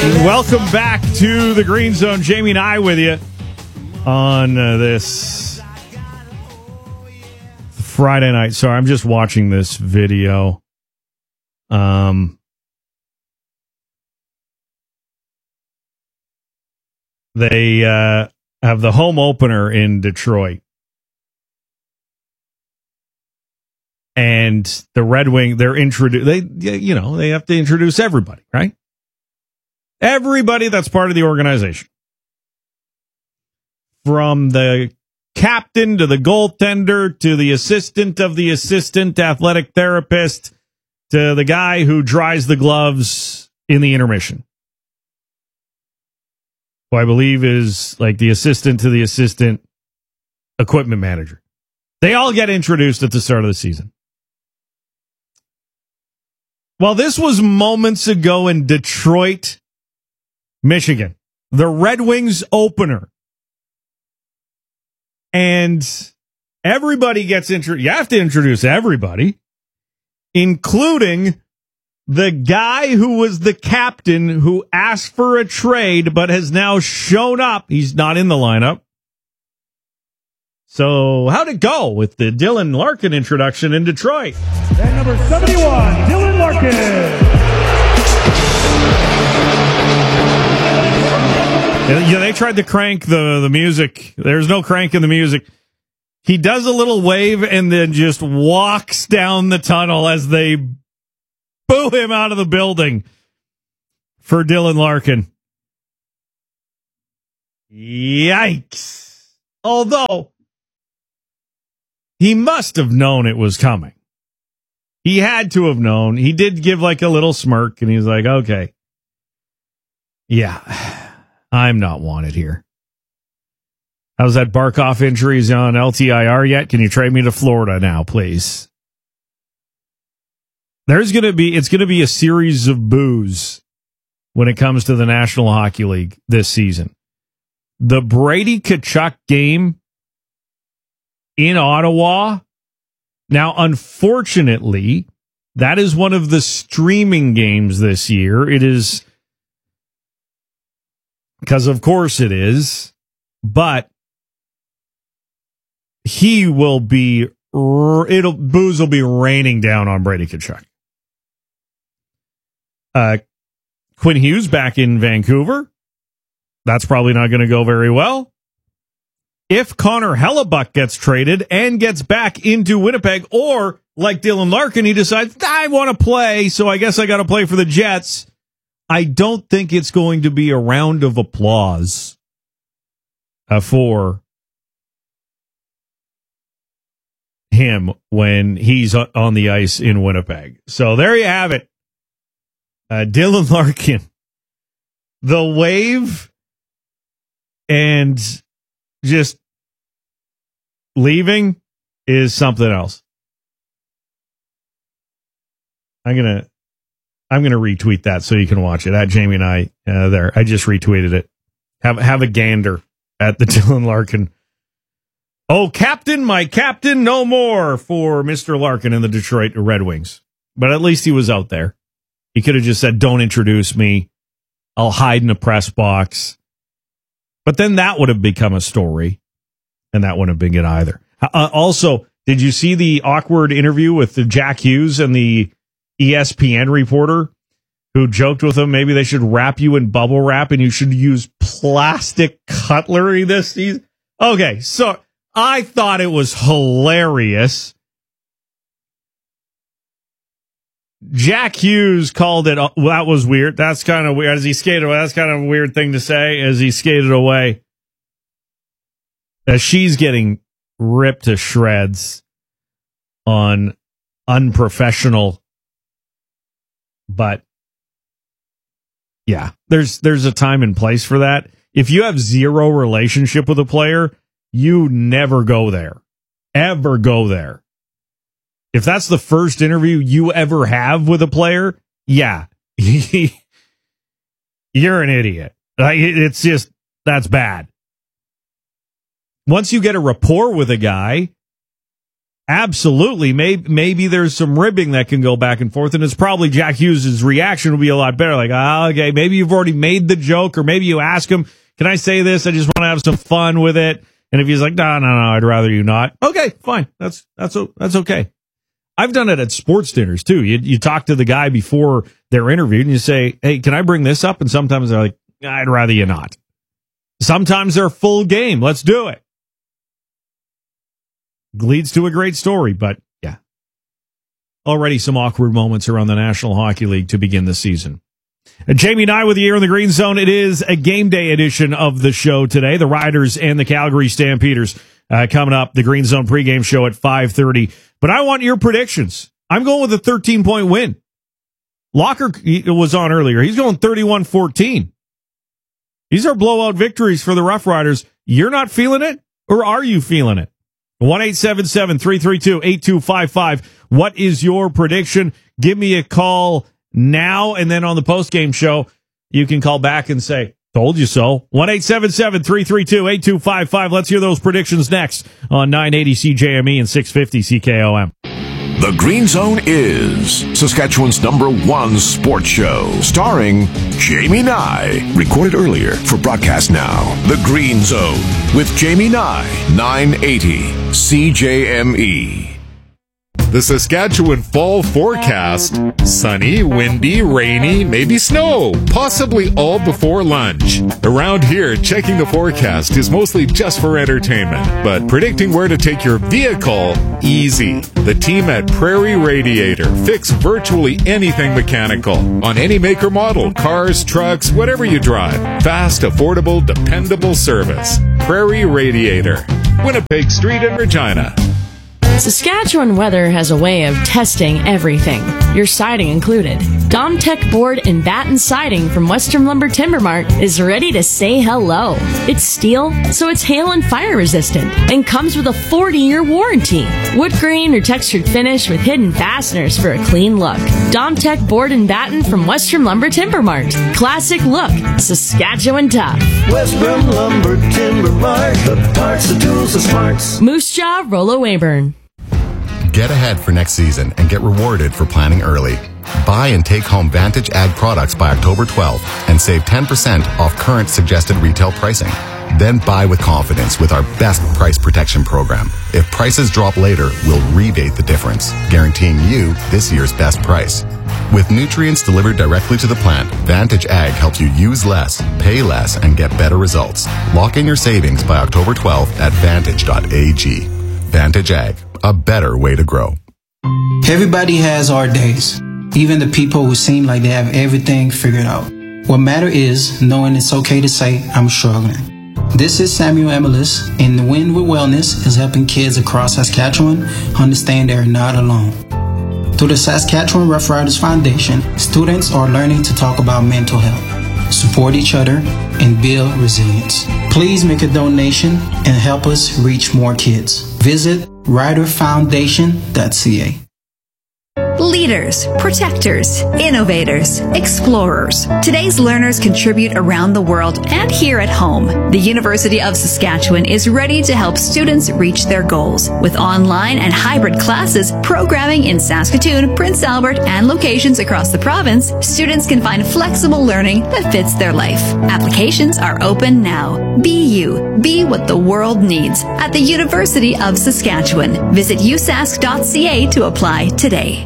Welcome back to the Green Zone. Jamie and I with you on this Friday night. Sorry, I'm just watching this video. They have the home opener in Detroit. And the Red Wing, they have to introduce everybody, right? Everybody that's part of the organization. From the captain to the goaltender to the assistant of the assistant athletic therapist to the guy who dries the gloves in the intermission. Who I believe is like the assistant to the assistant equipment manager. They all get introduced at the start of the season. Well, this was moments ago in Detroit, Michigan, the Red Wings opener. And everybody gets introduced. You have to introduce everybody, including the guy who was the captain who asked for a trade but has now shown up. He's not in the lineup. So how'd it go with the Dylan Larkin introduction in Detroit? And number 71, Dylan Larkin. Yeah, they tried to crank the music. There's no crank in the music. He does a little wave and then just walks down the tunnel as they boo him out of the building for Dylan Larkin. Yikes. Although, he must have known it was coming. He had to have known. He did give like a little smirk, and he's like, okay. Yeah, I'm not wanted here. How's that Barkov injury? Is on LTIR yet? Can you trade me to Florida now, please? It's going to be a series of boos when it comes to the National Hockey League this season. The Brady Tkachuk game in Ottawa. Now, unfortunately, that is one of the streaming games this year. It is, because of course it is, but boos will be raining down on Brady Tkachuk. Quinn Hughes back in Vancouver. That's probably not going to go very well. If Connor Hellebuck gets traded and gets back into Winnipeg, or like Dylan Larkin, he decides, I want to play, so I guess I got to play for the Jets, I don't think it's going to be a round of applause for him when he's on the ice in Winnipeg. So there you have it. Dylan Larkin, the wave and just leaving is something else. I'm gonna retweet that so you can watch it. At Jamie and I there. I just retweeted it. Have a gander at the Dylan Larkin. Oh, captain, my captain, no more for Mr. Larkin and the Detroit Red Wings. But at least he was out there. He could have just said, don't introduce me. I'll hide in a press box. But then that would have become a story, and that wouldn't have been good either. Also, did you see the awkward interview with the Jack Hughes and the ESPN reporter who joked with him, maybe they should wrap you in bubble wrap and you should use plastic cutlery this season? Okay, so I thought it was hilarious. Jack Hughes called it, well, that was weird. That's kind of weird. As he skated away, that's kind of a weird thing to say as he skated away. As she's getting ripped to shreds on unprofessional. But yeah, there's a time and place for that. If you have zero relationship with a player, you never go there. Ever go there. If that's the first interview you ever have with a player, yeah, you're an idiot. It's just, that's bad. Once you get a rapport with a guy, Absolutely. Maybe there's some ribbing that can go back and forth, and it's probably Jack Hughes' reaction will be a lot better. Like, okay, maybe you've already made the joke, or maybe you ask him, can I say this? I just want to have some fun with it. And if he's like, no, I'd rather you not. Okay, fine. That's okay. I've done it at sports dinners too. You talk to the guy before they're interviewed and you say, hey, can I bring this up? And sometimes they're like, I'd rather you not. Sometimes they're full game. Let's do it. Leads to a great story, but yeah. Already some awkward moments around the National Hockey League to begin the season. Jamie and I with you here in the Green Zone. It is a game day edition of the show today. The Riders and the Calgary Stampeders coming up. The Green Zone pregame show at 5:30. But I want your predictions. I'm going with a 13-point win. Locker was on earlier. He's going 31-14. These are blowout victories for the Rough Riders. You're not feeling it, or are you feeling it? 1-877-332-8255. What is your prediction? Give me a call now, and then on the postgame show, you can call back and say, told you so. 1-877-332-8255. Let's hear those predictions next on 980 CJME and 650 CKOM. The Green Zone is Saskatchewan's #1 sports show, starring Jamie Nye. Recorded earlier for broadcast now. The Green Zone with Jamie Nye, 980 CJME. The Saskatchewan fall forecast: sunny, windy, rainy, maybe snow, possibly all before lunch. Around here, checking the forecast is mostly just for entertainment, but predicting where to take your vehicle, easy. The team at Prairie Radiator fix virtually anything mechanical on any make or model, cars, trucks, whatever you drive. Fast, affordable, dependable service. Prairie Radiator, Winnipeg Street in Regina. Saskatchewan Weather has a way of testing everything, your siding included. Domtech Board and Batten Siding from Western Lumber Timber Mart is ready to say hello. It's steel, so it's hail and fire resistant, and comes with a 40-year warranty. Wood grain or textured finish with hidden fasteners for a clean look. Domtech Board and Batten from Western Lumber Timber Mart. Classic look, Saskatchewan tough. Western Lumber Timber Mart, the parts, the tools, the smarts. Moose Jaw, Rollo Weyburn. Get ahead for next season and get rewarded for planning early. Buy and take home Vantage Ag products by October 12th and save 10% off current suggested retail pricing. Then buy with confidence with our best price protection program. If prices drop later, we'll rebate the difference, guaranteeing you this year's best price. With nutrients delivered directly to the plant, Vantage Ag helps you use less, pay less, and get better results. Lock in your savings by October 12th at vantage.ag. Vantage Ag, a better way to grow. Everybody has hard days, even the people who seem like they have everything figured out. What matters is knowing it's okay to say, I'm struggling. This is Samuel Emelis, and the Win with Wellness is helping kids across Saskatchewan understand they're not alone. Through the Saskatchewan Rough Riders Foundation, students are learning to talk about mental health, support each other, and build resilience. Please make a donation and help us reach more kids. Visit riderfoundation.ca. Leaders, protectors, innovators, explorers. Today's learners contribute around the world and here at home. The University of Saskatchewan is ready to help students reach their goals. With online and hybrid classes, programming in Saskatoon, Prince Albert, and locations across the province, students can find flexible learning that fits their life. Applications are open now. Be you. Be what the world needs at the University of Saskatchewan. Visit usask.ca to apply today.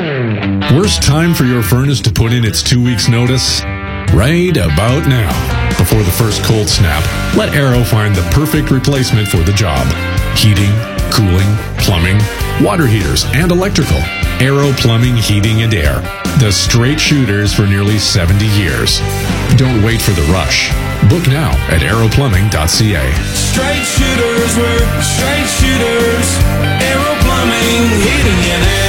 Worst time for your furnace to put in its 2 weeks notice? Right about now. Before the first cold snap, let Arrow find the perfect replacement for the job. Heating, cooling, plumbing, water heaters, and electrical. Arrow Plumbing, Heating, and Air. The straight shooters for nearly 70 years. Don't wait for the rush. Book now at arrowplumbing.ca. Straight shooters work, straight shooters. Arrow Plumbing, Heating, and Air.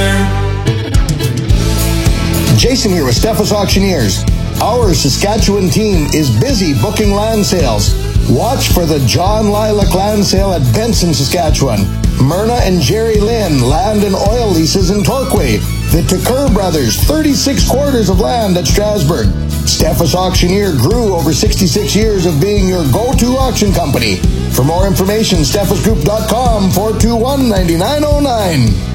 Jason here with Steffes Auctioneers. Our Saskatchewan team is busy booking land sales. Watch for the John Lilac Land Sale at Benson, Saskatchewan. Myrna and Jerry Lynn land and oil leases in Torquay. The Tucker Brothers, 36 quarters of land at Strasbourg. Steffes Auctioneer grew over 66 years of being your go-to auction company. For more information, steffesgroup.com, 421-9909.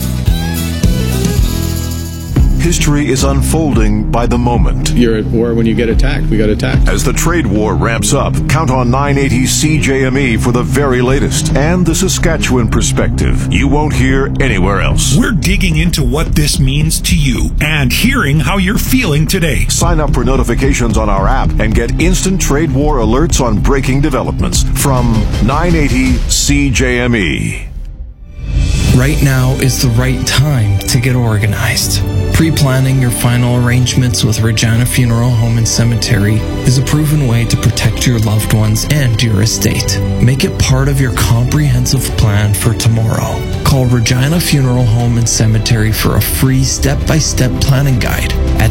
History is unfolding by the moment. You're at war when you get attacked. We got attacked. As the trade war ramps up, count on 980 CJME for the very latest and the Saskatchewan perspective you won't hear anywhere else. We're digging into what this means to you and hearing how you're feeling today. Sign up for notifications on our app and get instant trade war alerts on breaking developments from 980 CJME. Right now is the right time to get organized. Pre-planning your final arrangements with Regina Funeral Home and Cemetery is a proven way to protect your loved ones and your estate. Make it part of your comprehensive plan for tomorrow. Call Regina Funeral Home and Cemetery for a free step-by-step planning guide at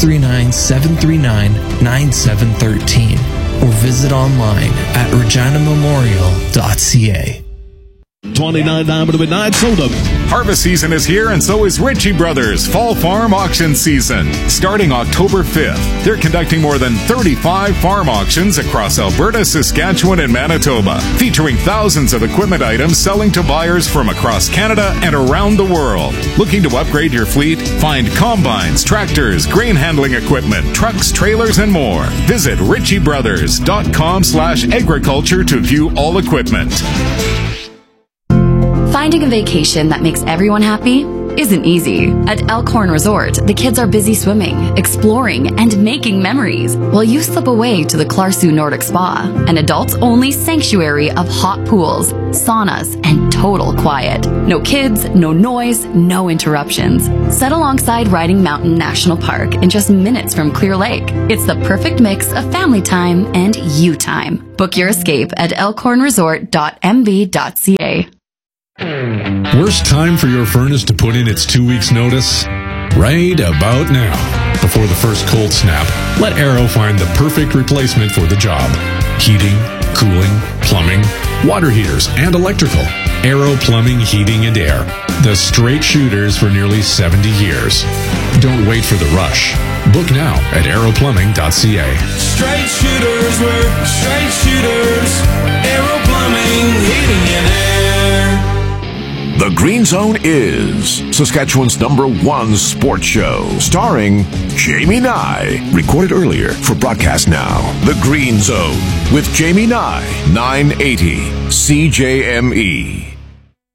639-739-9713 or visit online at reginamemorial.ca. 29 Diamond Midnight Soda. Harvest season is here, and so is Ritchie Brothers Fall Farm Auction Season. Starting October 5th, they're conducting more than 35 farm auctions across Alberta, Saskatchewan, and Manitoba, featuring thousands of equipment items selling to buyers from across Canada and around the world. Looking to upgrade your fleet? Find combines, tractors, grain handling equipment, trucks, trailers, and more. Visit ritchiebrothers.com/agriculture to view all equipment. Finding a vacation that makes everyone happy isn't easy. At Elkhorn Resort, the kids are busy swimming, exploring, and making memories, while you slip away to the Clarsu Nordic Spa, an adults-only sanctuary of hot pools, saunas, and total quiet. No kids, no noise, no interruptions. Set alongside Riding Mountain National Park in just minutes from Clear Lake. It's the perfect mix of family time and you time. Book your escape at elkhornresort.mv.ca. Worst time for your furnace to put in its 2 weeks notice? Right about now. Before the first cold snap, let Arrow find the perfect replacement for the job. Heating, cooling, plumbing, water heaters, and electrical. Arrow Plumbing, Heating, and Air. The straight shooters for nearly 70 years. Don't wait for the rush. Book now at arrowplumbing.ca. Straight shooters, we're straight shooters. Arrow Plumbing, Heating, and Air. The Green Zone is Saskatchewan's #1 sports show, starring Jamie Nye. Recorded earlier for broadcast now. The Green Zone with Jamie Nye, 980 CJME.